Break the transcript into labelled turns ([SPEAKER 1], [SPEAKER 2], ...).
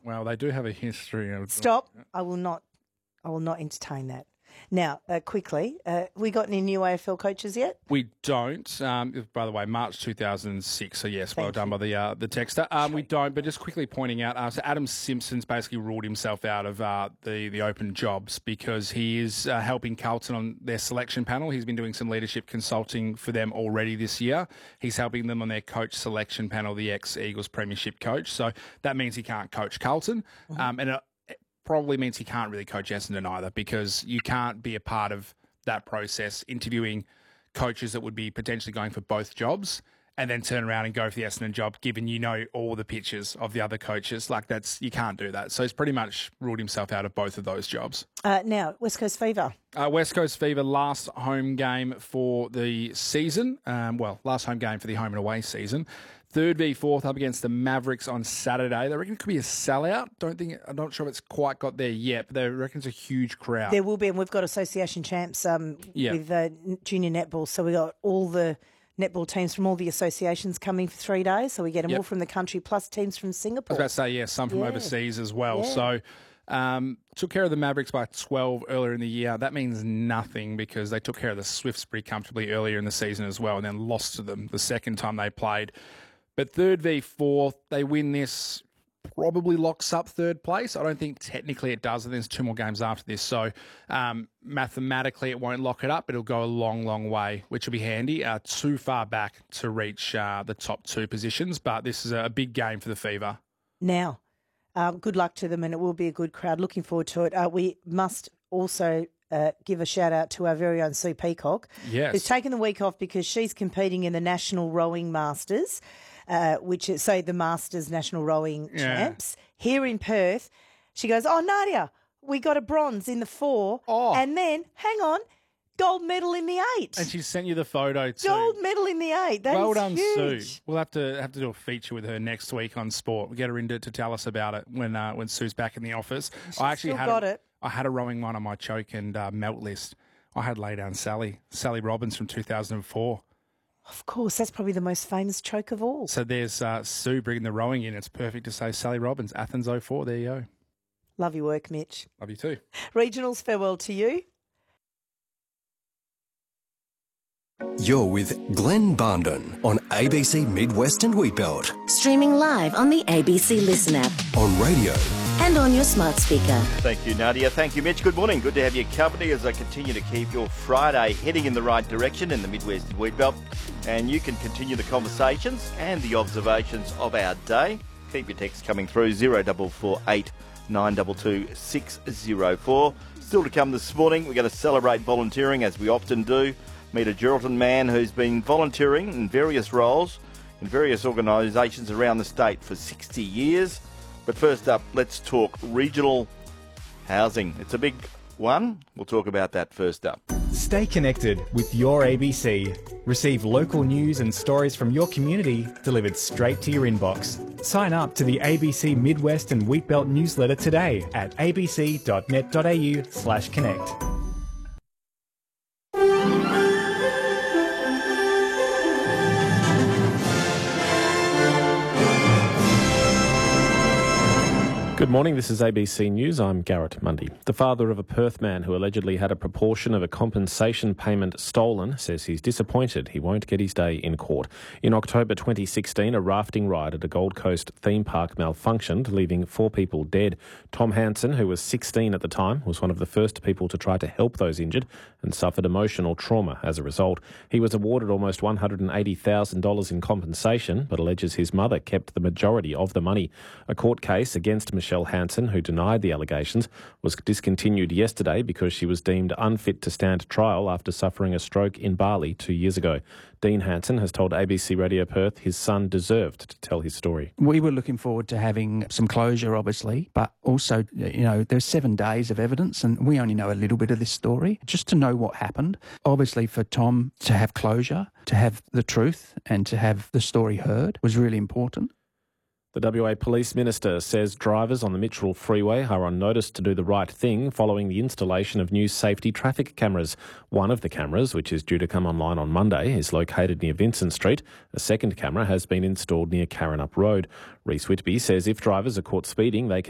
[SPEAKER 1] Well, they do have a history of...
[SPEAKER 2] Stop. I will not entertain that. Now, quickly, we got any new AFL coaches yet?
[SPEAKER 1] We don't. By the way, March 2006. So yes, well done by the texter. We don't. But just quickly pointing out, so Adam Simpson's basically ruled himself out of the open jobs because he is helping Carlton on their selection panel. He's been doing some leadership consulting for them already this year. He's helping them on their coach selection panel, the ex-Eagles premiership coach. So that means he can't coach Carlton, and it probably means he can't really coach Essendon either, because you can't be a part of that process interviewing coaches that would be potentially going for both jobs and then turn around and go for the Essendon job, given you know all the pictures of the other coaches. You can't do that. So he's pretty much ruled himself out of both of those jobs.
[SPEAKER 2] Now, West Coast Fever.
[SPEAKER 1] West Coast Fever, last home game for the season. Last home game for the home and away season. 3rd v 4th up against the Mavericks on Saturday. They reckon it could be a sellout. I'm not sure if it's quite got there yet, but they reckon it's a huge crowd.
[SPEAKER 2] There will be, and we've got association champs with junior netball. So we got all the netball teams from all the associations coming for 3 days. So we get them all from the country, plus teams from Singapore.
[SPEAKER 1] I was about to say, some from overseas as well. Yeah. So took care of the Mavericks by 12 earlier in the year. That means nothing because they took care of the Swifts pretty comfortably earlier in the season as well, and then lost to them the second time they played. But 3rd v 4th, they win this, probably locks up 3rd place. I don't think technically it does, and there's 2 more games after this. So mathematically it won't lock it up, but it'll go a long, long way, which will be handy. Too far back to reach the top 2 positions, but this is a big game for the Fever.
[SPEAKER 2] Now, good luck to them, and it will be a good crowd. Looking forward to it. We must also give a shout out to our very own Sue Peacock, who's taken the week off because she's competing in the National Rowing Masters. Which is, the Masters National Rowing Champs here in Perth. She goes, Nadia, we got a bronze in the 4. And then, hang on, gold medal in the 8.
[SPEAKER 1] And she sent you the photo too.
[SPEAKER 2] Gold medal in the 8. That
[SPEAKER 1] well
[SPEAKER 2] is
[SPEAKER 1] done,
[SPEAKER 2] huge.
[SPEAKER 1] Sue. We'll have to do a feature with her next week on Sport. We'll get her in to tell us about it when Sue's back in the office.
[SPEAKER 2] I
[SPEAKER 1] had a rowing one on my choke and melt list. I had lay down Sally Robbins from 2004.
[SPEAKER 2] Of course, that's probably the most famous choke of all.
[SPEAKER 1] So there's Sue bringing the rowing in. It's perfect to say Sally Robbins, Athens 04. There you go.
[SPEAKER 2] Love your work, Mitch.
[SPEAKER 1] Love you too.
[SPEAKER 2] Regionals, farewell to you.
[SPEAKER 3] You're with Glenn Barndon on ABC Midwest and Wheatbelt.
[SPEAKER 4] Streaming live on the ABC Listen app.
[SPEAKER 3] On radio.
[SPEAKER 4] And on your smart speaker.
[SPEAKER 5] Thank you, Nadia. Thank you, Mitch. Good morning. Good to have your company as I continue to keep your Friday heading in the right direction in the Midwest and Wheatbelt. And you can continue the conversations and the observations of our day. Keep your texts coming through 0448 922 604. Still to come this morning, we're going to celebrate volunteering as we often do. Meet a Geraldton man who's been volunteering in various roles in various organisations around the state for 60 years. But first up, let's talk regional housing. It's a big one. We'll talk about that first up.
[SPEAKER 6] Stay connected with your ABC. Receive local news and stories from your community delivered straight to your inbox. Sign up to the ABC Midwest and Wheatbelt newsletter today at abc.net.au/connect.
[SPEAKER 7] Good morning, this is ABC News. I'm Garrett Mundy. The father of a Perth man who allegedly had a proportion of a compensation payment stolen says he's disappointed he won't get his day in court. In October 2016, a rafting ride at a Gold Coast theme park malfunctioned, leaving 4 people dead. Tom Hansen, who was 16 at the time, was one of the first people to try to help those injured and suffered emotional trauma as a result. He was awarded almost $180,000 in compensation, but alleges his mother kept the majority of the money. A court case against Michelle Hansen, who denied the allegations, was discontinued yesterday because she was deemed unfit to stand trial after suffering a stroke in Bali 2 years ago. Dean Hansen has told ABC Radio Perth his son deserved to tell his story.
[SPEAKER 8] We were looking forward to having some closure, obviously, but also, there's 7 days of evidence and we only know a little bit of this story. Just to know what happened, obviously for Tom to have closure, to have the truth and to have the story heard was really important.
[SPEAKER 7] The WA Police Minister says drivers on the Mitchell Freeway are on notice to do the right thing following the installation of new safety traffic cameras. One of the cameras, which is due to come online on Monday, is located near Vincent Street. A second camera has been installed near Karrinyup Road. Reece Whitby says if drivers are caught speeding, they can